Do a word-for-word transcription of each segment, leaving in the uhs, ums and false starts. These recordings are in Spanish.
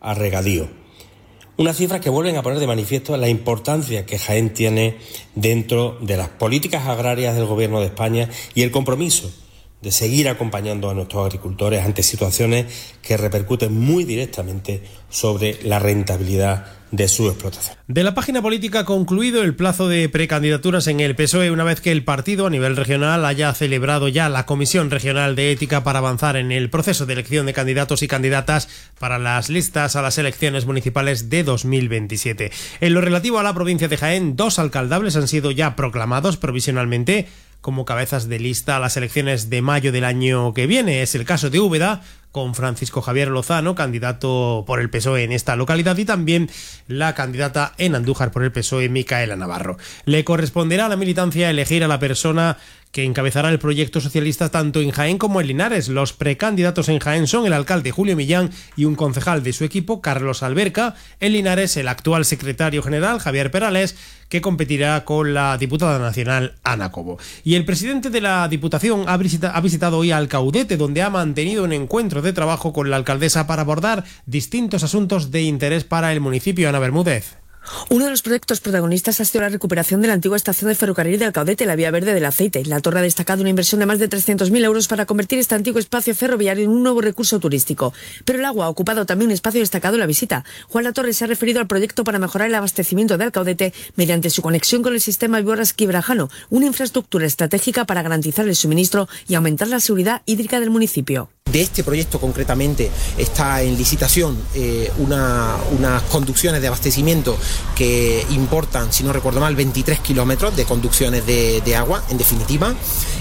a regadío. Unas cifras que vuelven a poner de manifiesto la importancia que Jaén tiene dentro de las políticas agrarias del Gobierno de España y el compromiso de seguir acompañando a nuestros agricultores ante situaciones que repercuten muy directamente sobre la rentabilidad de su explotación. De la página política, concluido el plazo de precandidaturas en el P S O E, una vez que el partido a nivel regional haya celebrado ya la Comisión Regional de Ética para avanzar en el proceso de elección de candidatos y candidatas para las listas a las elecciones municipales de dos mil veintisiete. En lo relativo a la provincia de Jaén, dos alcaldables han sido ya proclamados provisionalmente como cabezas de lista a las elecciones de mayo del año que viene. Es el caso de Úbeda, con Francisco Javier Lozano, candidato por el P S O E en esta localidad, y también la candidata en Andújar por el P S O E, Micaela Navarro. Le corresponderá a la militancia elegir a la persona que encabezará el proyecto socialista tanto en Jaén como en Linares. Los precandidatos en Jaén son el alcalde Julio Millán y un concejal de su equipo, Carlos Alberca. En Linares, el actual secretario general, Javier Perales, que competirá con la diputada nacional, Ana Cobo. Y el presidente de la Diputación ha, visita, ha visitado hoy Alcaudete, donde ha mantenido un encuentro de trabajo con la alcaldesa para abordar distintos asuntos de interés para el municipio. Ana Bermúdez. Uno de los proyectos protagonistas ha sido la recuperación de la antigua estación de ferrocarril de Alcaudete, la Vía Verde del Aceite. La Torre ha destacado una inversión de más de trescientos mil euros para convertir este antiguo espacio ferroviario en un nuevo recurso turístico. Pero el agua ha ocupado también un espacio destacado en la visita. Juan Latorre se ha referido al proyecto para mejorar el abastecimiento de Alcaudete mediante su conexión con el sistema Viborras-Quibrajano, una infraestructura estratégica para garantizar el suministro y aumentar la seguridad hídrica del municipio. De este proyecto concretamente está en licitación eh, una, unas conducciones de abastecimiento que importan, si no recuerdo mal, veintitrés kilómetros de conducciones de, de agua. En definitiva,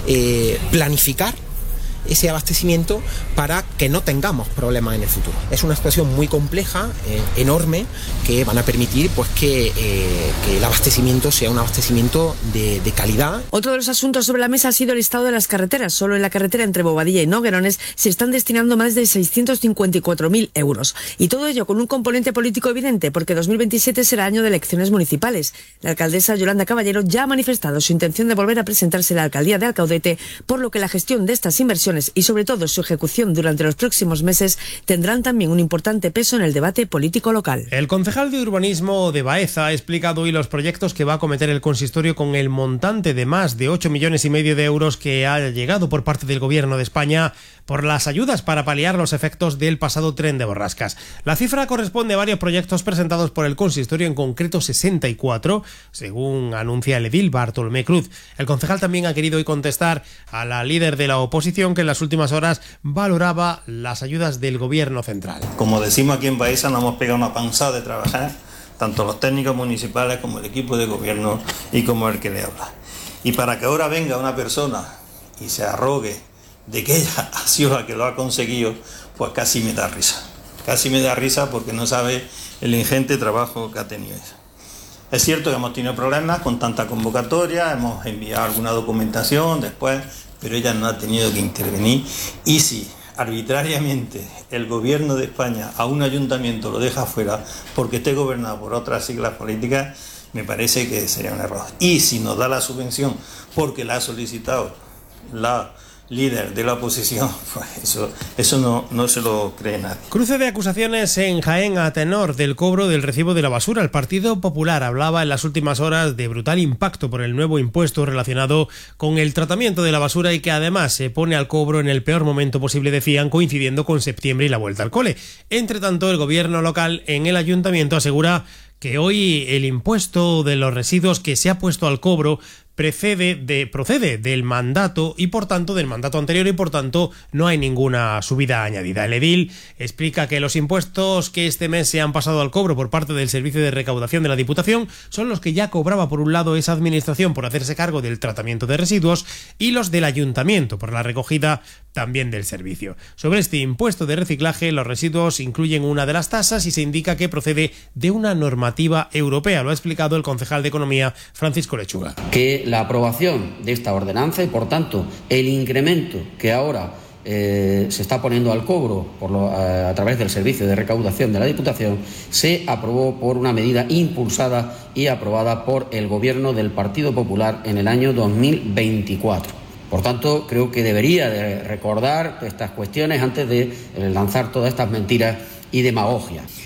eh, planificar ese abastecimiento para que no tengamos problemas en el futuro. Es una situación muy compleja, eh, enorme, que van a permitir pues que, eh, que el abastecimiento sea un abastecimiento de, de calidad. Otro de los asuntos sobre la mesa ha sido el estado de las carreteras. Solo en la carretera entre Bobadilla y Noguerones se están destinando más de seiscientos cincuenta y cuatro mil euros. Y todo ello con un componente político evidente, porque dos mil veintisiete será año de elecciones municipales. La alcaldesa Yolanda Caballero ya ha manifestado su intención de volver a presentarse a la alcaldía de Alcaudete, por lo que la gestión de estas inversiones y sobre todo su ejecución durante los próximos meses tendrán también un importante peso en el debate político local. El concejal de urbanismo de Baeza ha explicado hoy los proyectos que va a acometer el consistorio con el montante de más de ocho millones y medio de euros que ha llegado por parte del Gobierno de España por las ayudas para paliar los efectos del pasado tren de borrascas. La cifra corresponde a varios proyectos presentados por el consistorio, en concreto sesenta y cuatro, según anuncia el edil Bartolomé Cruz. El concejal también ha querido hoy contestar a la líder de la oposición, que en las últimas horas valoraba las ayudas del Gobierno central. Como decimos aquí en Baeza, nos hemos pegado una panzada de trabajar, tanto los técnicos municipales como el equipo de gobierno y como el que le habla. Y para que ahora venga una persona y se arrogue de que ella ha sido la que lo ha conseguido, pues casi me da risa. Casi me da risa porque no sabe el ingente trabajo que ha tenido ella. Es cierto que hemos tenido problemas con tanta convocatoria, hemos enviado alguna documentación después, pero ella no ha tenido que intervenir. Y si arbitrariamente el Gobierno de España a un ayuntamiento lo deja fuera porque esté gobernado por otras siglas políticas, me parece que sería un error. Y si nos da la subvención porque la ha solicitado la líder de la oposición, pues eso, eso no, no se lo cree nadie. Cruce de acusaciones en Jaén a tenor del cobro del recibo de la basura. El Partido Popular hablaba en las últimas horas de brutal impacto por el nuevo impuesto relacionado con el tratamiento de la basura y que además se pone al cobro en el peor momento posible, decían, coincidiendo con septiembre y la vuelta al cole. Entre tanto, el gobierno local en el ayuntamiento asegura que hoy el impuesto de los residuos que se ha puesto al cobro Precede de, procede del mandato y por tanto del mandato anterior y por tanto no hay ninguna subida añadida. El edil explica que los impuestos que este mes se han pasado al cobro por parte del Servicio de Recaudación de la Diputación son los que ya cobraba por un lado esa administración por hacerse cargo del tratamiento de residuos y los del ayuntamiento por la recogida también del servicio. Sobre este impuesto de reciclaje, los residuos incluyen una de las tasas y se indica que procede de una normativa europea. Lo ha explicado el concejal de Economía, Francisco Lechuga. Que la aprobación de esta ordenanza y, por tanto, el incremento que ahora eh, se está poniendo al cobro por lo, a, a través del Servicio de Recaudación de la Diputación se aprobó por una medida impulsada y aprobada por el Gobierno del Partido Popular en el año dos mil veinticuatro. Por tanto, creo que debería de recordar estas cuestiones antes de lanzar todas estas mentiras y demagogia.